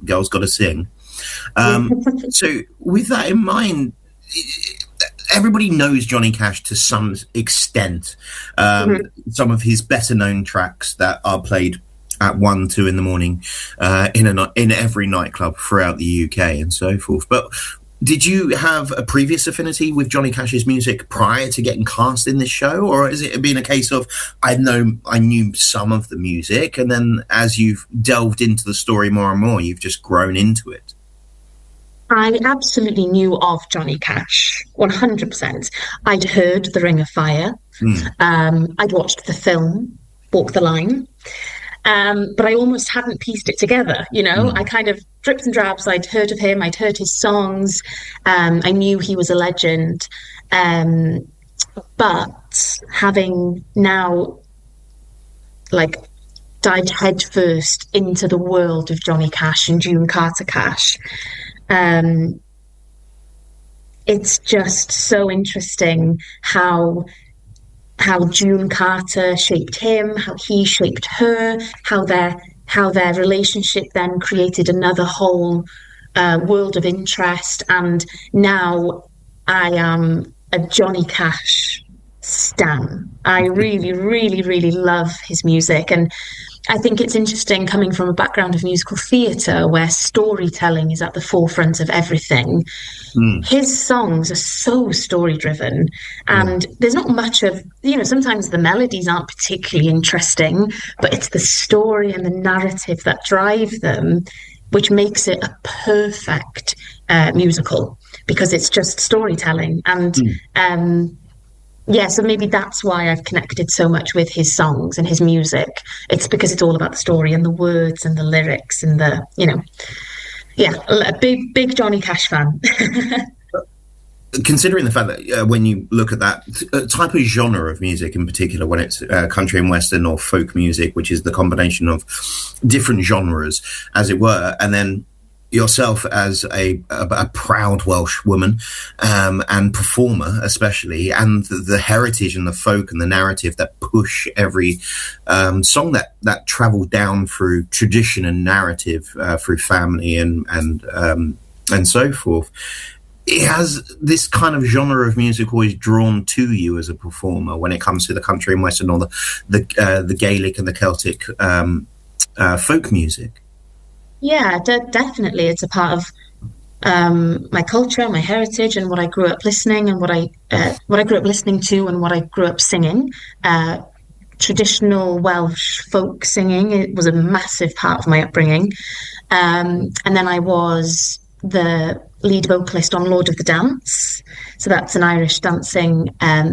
Girls Gotta Sing. So with that in mind, everybody knows Johnny Cash to some extent. Some of his better known tracks that are played at 1, 2 in the morning in every nightclub throughout the UK and so forth. But did you have a previous affinity with Johnny Cash's music prior to getting cast in this show, or has it been a case of I knew some of the music, and then as you've delved into the story more and more, you've just grown into it? I absolutely knew of Johnny Cash, 100%. I'd heard The Ring of Fire. I'd watched the film Walk the Line. But I almost hadn't pieced it together, I kind of drips and drabs. I'd heard of him, I'd heard his songs. I knew he was a legend. But having now dived headfirst into the world of Johnny Cash and June Carter Cash, it's just so interesting how June Carter shaped him, how he shaped her, how their relationship then created another whole world of interest. And now I am a Johnny Cash stan. I really, really, really love his music. And I think it's interesting coming from a background of musical theatre where storytelling is at the forefront of everything. His songs are so story driven, and there's not much of, sometimes the melodies aren't particularly interesting, but it's the story and the narrative that drive them, which makes it a perfect musical, because it's just storytelling. And so maybe that's why I've connected so much with his songs and his music. It's because it's all about the story and the words and the lyrics and a big Johnny Cash fan. Considering the fact that when you look at that type of genre of music in particular, when it's country and western or folk music, which is the combination of different genres, as it were, and then yourself as a proud Welsh woman and performer especially, and the heritage and the folk and the narrative that push every song that travel down through tradition and narrative through family and so forth. It has this kind of genre of music always drawn to you as a performer when it comes to the country and western or the Gaelic and the Celtic folk music. Yeah, definitely. It's a part of my culture, my heritage, and what I grew up listening, and what I grew up listening to, and what I grew up singing. Traditional Welsh folk singing, it was a massive part of my upbringing. And then I was the lead vocalist on Lord of the Dance, so that's an Irish dancing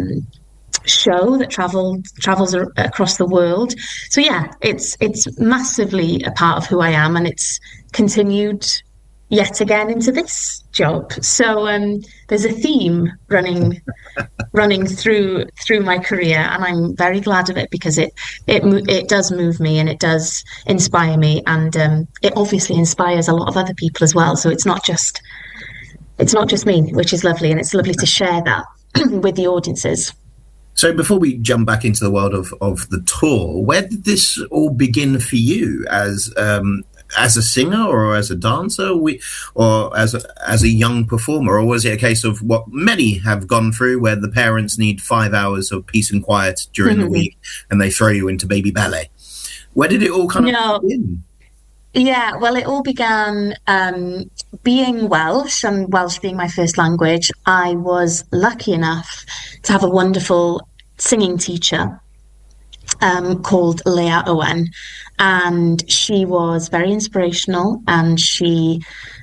show that travels across the world. So yeah, it's massively a part of who I am, and it's continued yet again into this job. So there's a theme running through my career, and I'm very glad of it, because it does move me and it does inspire me, and it obviously inspires a lot of other people as well. So it's not just me, which is lovely, and it's lovely to share that with the audiences. So before we jump back into the world of the tour, where did this all begin for you as a singer or as a dancer or as a young performer? Or was it a case of what many have gone through, where the parents need 5 hours of peace and quiet during the week and they throw you into baby ballet? Where did it all kind of begin? Yeah, well, it all began being Welsh, and Welsh being my first language. I was lucky enough to have a wonderful singing teacher called Leah Owen, and she was very inspirational, and she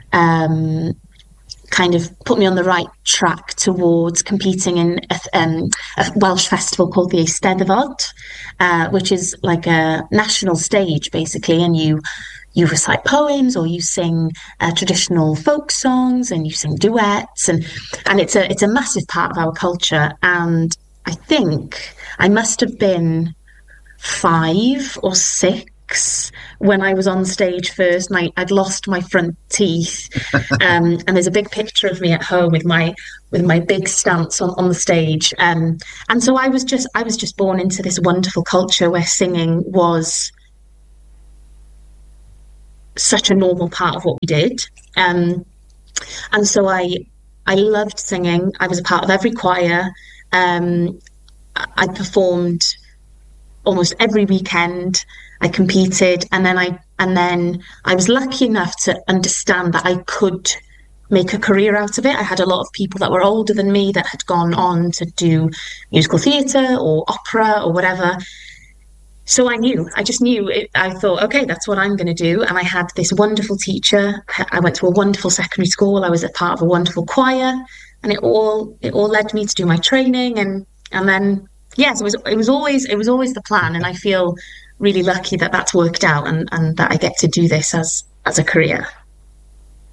kind of put me on the right track towards competing in a Welsh festival called the Eisteddfod, which is like a national stage basically, and you recite poems, or you sing traditional folk songs, and you sing duets, and it's a massive part of our culture. And I think I must have been 5 or 6 when I was on stage first, and I'd lost my front teeth. And there's a big picture of me at home with my big stance on the stage. And so I was just born into this wonderful culture where singing was such a normal part of what we did. And so I loved singing. I was a part of every choir. I performed almost every weekend. I competed, and then I was lucky enough to understand that I could make a career out of it. I had a lot of people that were older than me that had gone on to do musical theatre or opera or whatever. So I just knew it. I thought, okay, that's what I'm going to do. And I had this wonderful teacher. I went to a wonderful secondary school. I was a part of a wonderful choir, and it all led me to do my training. And then, yes, it was always the plan. And I feel really lucky that that's worked out, and that I get to do this as a career.